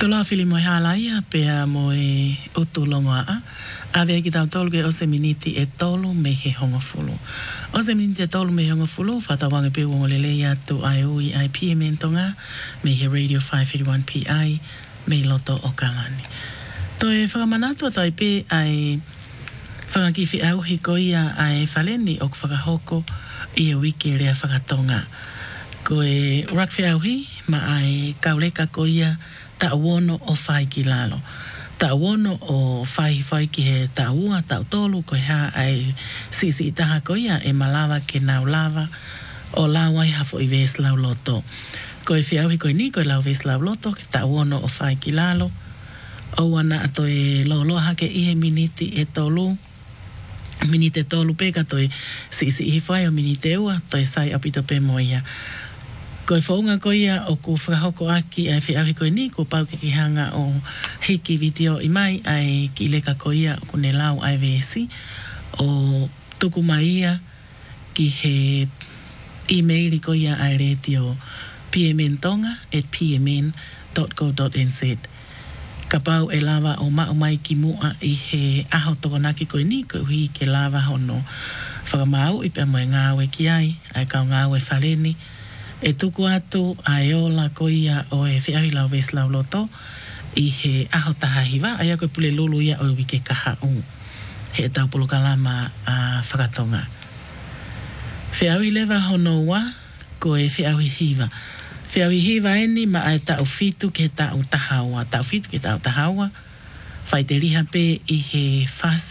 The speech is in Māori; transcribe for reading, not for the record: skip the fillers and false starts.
Tola fili mo halaia pea mo e utulonga a vea ki tau tolu ke o se miniti e tolu me he hongofulu. O se miniti e tolu me he hongofulu, whatawanga pe wongolele atu ai ui ai piamentonga me he Radio 551 PI me loto o Kalani. To e whakamanatua tai pe ai whakakiwhi au hiko ia ai whaleni o whakahoko i a wiki rea whakatonga. Ko e rakwhi au hi ma ai kauleka ko ia ta wono o whai ki lalo. Ta wono o whai ki he ta ua, ta tolu ko ha ai sisi itaha ko ia e malawa ke nau lava o lawai hafo i ves lau loto. Ko e whiau hi ko ni ko e lau ves lau loto ke ta wono o whai ki lalo. O wana ato e lolo hake ihe miniti e tolu. Minite tolu peka to e sisi i whai o minite ua to e sai apito pe moia. Ko e whaunga ko ia o ku whakahoko aki ai whiau hi koe ni ko pau ke ki hanga o hiki video i mai ai ki leka ko ia o kune lau ai vesi o tuku mai ia ki he emaili ko ia ai retio pmntonga@pmn.co.nz. Ka pau e lava o mau mai ki mua i he aho tokonaki koe ni ko hui ke lava hono whakamau i pia moe ngāwe ki ai kau ngāwe whaleni e tuku atu ai ola ko ia o e whiahi lau ves lau loto i he aho taha hiwa ai koe pule lulu ia o wike kaha he tau pulu kalama whakatonga. Whiahi lewa hono wa ko e whiahi hiwa. Whiahi hiwa eni ma ai tau fitu ke tau tahawa. Tau fitu ke tau tahawa whai te riha pe i he whasi